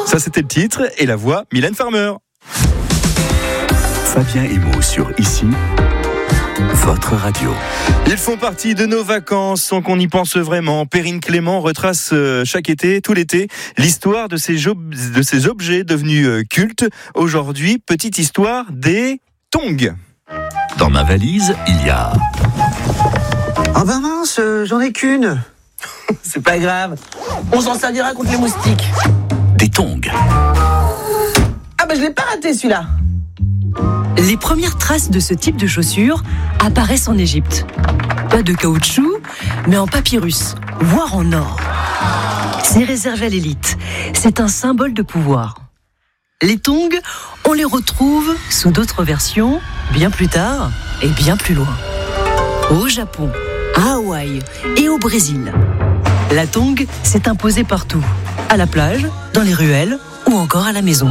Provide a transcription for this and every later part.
Ça, c'était le titre et la voix, Mylène Farmer. Fabien et Mo sur Ici, votre radio. Ils font partie de nos vacances sans qu'on y pense vraiment. Perrine Clément retrace chaque été, tout l'été, l'histoire de ces objets devenus cultes. Aujourd'hui, petite histoire des tongs. Dans ma valise, il y a... Ah ben mince, j'en ai qu'une. C'est pas grave, on s'en servira contre les moustiques. Des tongs. Ah ben je l'ai pas raté celui-là. Les premières traces de ce type de chaussures apparaissent en Égypte. Pas de caoutchouc, mais en papyrus, voire en or. C'est réservé à l'élite. C'est un symbole de pouvoir. Les tongs, on les retrouve sous d'autres versions, bien plus tard et bien plus loin. Au Japon, à Hawaï et au Brésil. La tong s'est imposée partout. À la plage, dans les ruelles ou encore à la maison.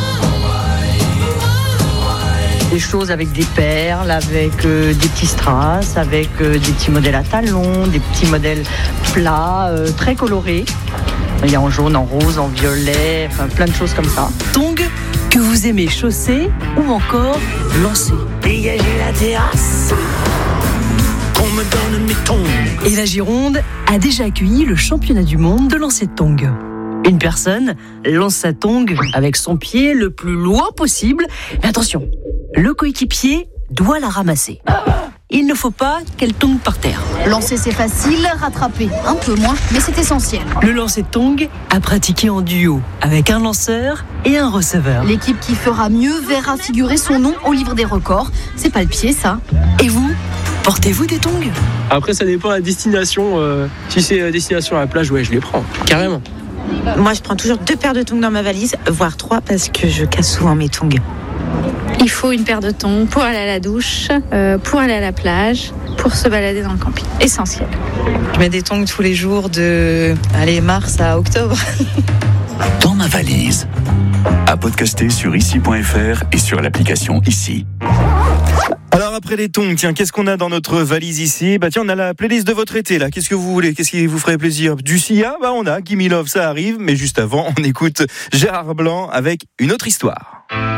Des choses avec des perles, avec des petits strass, avec des petits modèles à talons, des petits modèles plats, très colorés. Il y a en jaune, en rose, en violet, enfin plein de choses comme ça. Tongs que vous aimez chausser ou encore lancer. Dégagez la terrasse, qu'on me donne mes tongs. Et la Gironde a déjà accueilli le championnat du monde de lancer de tongs. Une personne lance sa tong avec son pied le plus loin possible. Mais attention, le coéquipier doit la ramasser. Il ne faut pas qu'elle tombe par terre. Lancer c'est facile, rattraper un peu moins, mais c'est essentiel. Le lancer de tong à pratiquer en duo avec un lanceur et un receveur. L'équipe qui fera mieux verra figurer son nom au livre des records. C'est pas le pied ça. Et vous, portez-vous des tongs ? Après ça dépend de la destination. Si c'est destination à la plage, ouais je les prends, carrément. Moi, je prends toujours 2 paires de tongs dans ma valise, voire 3 parce que je casse souvent mes tongs. Il faut une paire de tongs pour aller à la douche, pour aller à la plage, pour se balader dans le camping. Essentiel. Je mets des tongs tous les jours de mars à octobre. Dans ma valise. À podcaster sur ici.fr et sur l'application Ici. Alors après les tongs, tiens, qu'est-ce qu'on a dans notre valise ici ? Bah tiens, on a la playlist de votre été là. Qu'est-ce que vous voulez ? Qu'est-ce qui vous ferait plaisir ? Du Sia ? Bah on a Gimme Love, ça arrive. Mais juste avant, on écoute Gérard Blanc avec une autre histoire.